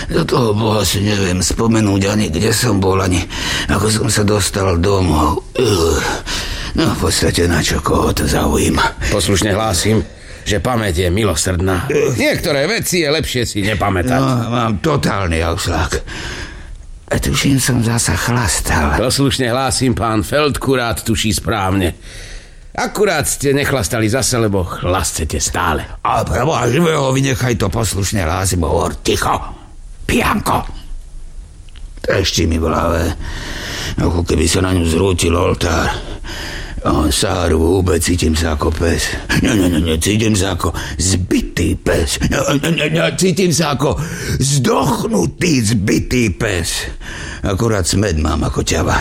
Do toho boha si neviem spomenúť ani kde som bol, ani ako som sa dostal domov. No v podstate na čo koho to zaujíma. Poslušne hlásim, že pamäť je milosrdná. Niektoré veci je lepšie si nepamätať. No, mám totálny auslák. A tuším, som zasa chlastal. Poslušne hlásim, pán Feldkurát tuší správne. Akurát ste nechlastali zase, lebo chlastete stále. A preboha živého, vynechaj to, poslušne hlásim, hovor ticho. Pijanko. Trešti mi v hlave, ako keby sa na ňu zrútil oltár. Sáru v húbe, cítim sa ako pes. Nie, cítim sa ako zbitý pes. Cítim sa ako zdochnutý zbitý pes. Akurát smed mám ako ťava.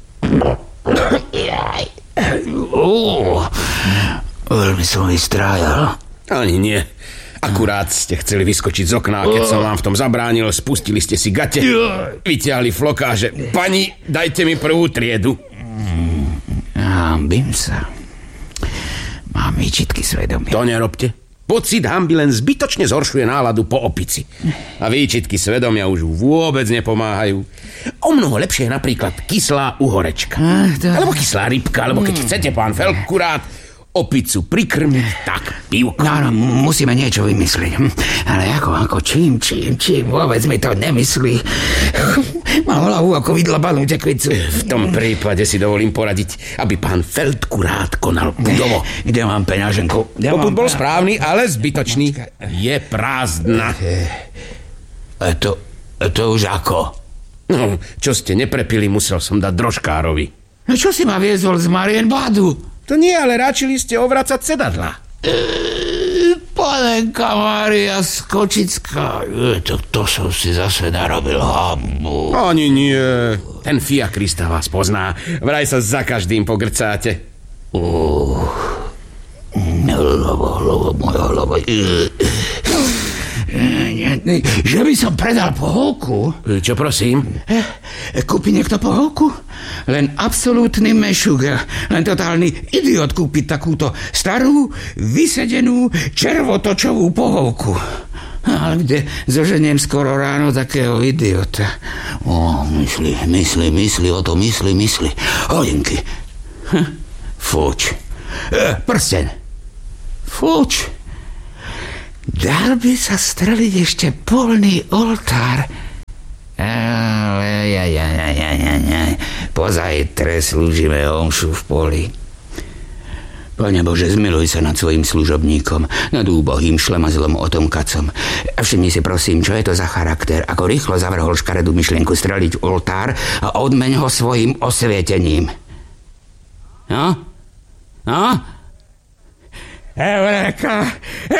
Veľmi som vystrájal. Ani nie. Akurát ste chceli vyskočiť z okna, keď som vám v tom zabránil, spustili ste si gate, vyťahli flokáže. Pani, dajte mi prvú triedu. Hambím sa. Mám výčitky svedomia. To nerobte. Pocit hanby len zbytočne zhoršuje náladu po opici. A výčitky svedomia už vôbec nepomáhajú. O mnoho lepšie je napríklad kyslá uhorečka. Alebo kyslá rybka, alebo keď chcete, pán Feldkurát, opicu prikrmiť, tak pivko. No, musíme niečo vymyslieť. Ale ako čím, vôbec mi to nemyslí. Mám hlavu ako vydlabanú tekvicu. V tom prípade si dovolím poradiť, aby pán Feldkurát konal budovo. Kde mám peňaženku? Popud bol správny, ale zbytočný. Je prázdna. To už ako? No, čo ste neprepili, musel som dať drožkárovi. No čo si ma viezol z Marienbadu? To nie, ale ráčili ste ovracať sedadla. Panenka Mária Skočická. To som si zase narobil hambu. Ani nie. Ten Fia Krista vás pozná. Vraj sa za každým pogrcáte. Moja hlava. Že by som predal poholku? Čo prosím? Kúpi niekto poholku? Len absolútny mešuger. Len totálny idiot kúpiť takúto starú, vysedenú, červotočovú poholku. Ale kde zoženiem skoro ráno takého idiota? Myslí, o to myslí. Hodinky. Fuč. Prsten. Fuč. Dal by sa streliť ešte polný oltár. Ale pozajtre slúžime omšu v poli. Pane Bože, zmiluj sa nad svojim služobníkom, nad úbohým šlemazlom otomkacom. A všimni si prosím, čo je to za charakter, ako rýchlo zavrhol škaredú myšlienku streliť oltár a odmeň ho svojim osvietením. No? Eureka!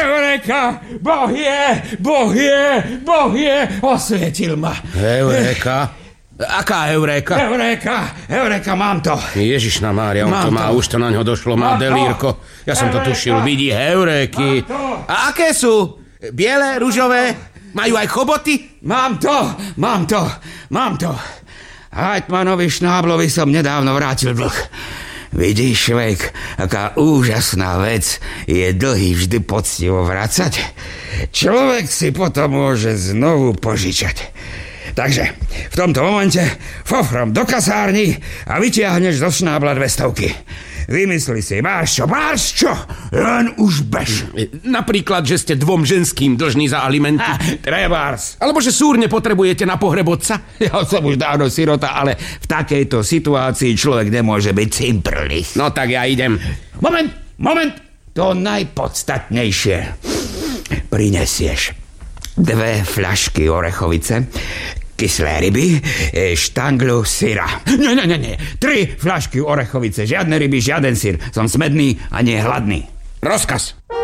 Boh je, osvietil ma. Eureka? Aká Eureka? Eureka, mám to. Ježišná Mária, on to má, už to na ňo došlo, má delírko. Ja som to tušil, vidí Eureky. A aké sú? Biele, ružové? Majú aj choboty? Mám to. Hajtmanovi Šnáblovi som nedávno vrátil dlh. Vidíš, človek, aká úžasná vec je dlhy vždy poctivo vracať. Človek si potom môže znovu požičať. Takže v tomto momente fofrom do kasárny a vytiahneš zo Šnábla 200. Vymysli si, máš čo, len už bež. Napríklad, že ste dvom ženským dlžní za alimenty. Trebárs. Alebo že súrne potrebujete na pohreb otca. Ja som už dávno sirota, ale v takejto situácii človek nemôže byť cimprlý. No tak ja idem. Moment. To najpodstatnejšie. Prinesieš 2 fľašky orechovice, kyslé ryby, štanglu syra. Nie. 3 fľašky orechovice, žiadne ryby, žiaden syr. Som smedný a nie hladný. Rozkaz.